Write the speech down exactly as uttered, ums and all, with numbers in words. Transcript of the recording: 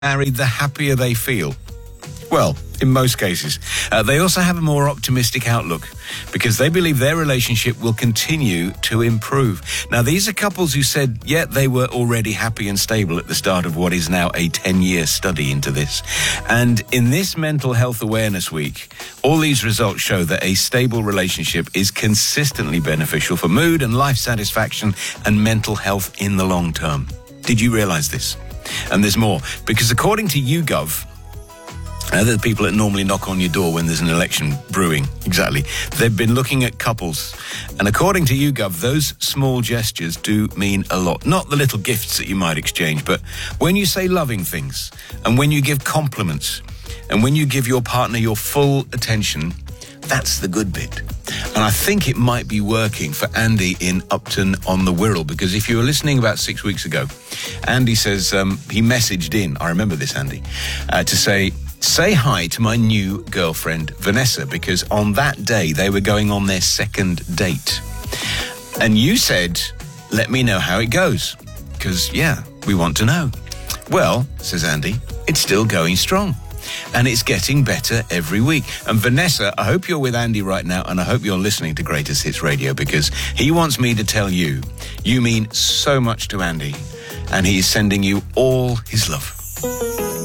married, the happier they feel. Well, in most cases. Uh, they also have a more optimistic outlook because they believe their relationship will continue to improve. Now, these are couples who said, yeah, they were already happy and stable at the start of what is now a ten-year study into this. And in this Mental Health Awareness Week, all these results show that a stable relationship is consistently beneficial for mood and life satisfaction and mental health in the long term. Did you realize this? And there's more, because according to YouGov, Uh, the people that normally knock on your door when there's an election brewing, exactly. They've been looking at couples. And according to YouGov, those small gestures do mean a lot. Not the little gifts that you might exchange, but when you say loving things, and when you give compliments, and when you give your partner your full attention, that's the good bit. And I think it might be working for Andy in Upton on the Wirral, because if you were listening about six weeks ago, Andy says um, he messaged in, I remember this, Andy, uh, to say, say hi to my new girlfriend, Vanessa, because on that day they were going on their second date. And you said, let me know how it goes, because, yeah, we want to know. Well, says Andy, it's still going strong. And it's getting better every week. And Vanessa, I hope you're with Andy right now, and I hope you're listening to Greatest Hits Radio, because he wants me to tell you, you mean so much to Andy, and he is sending you all his love.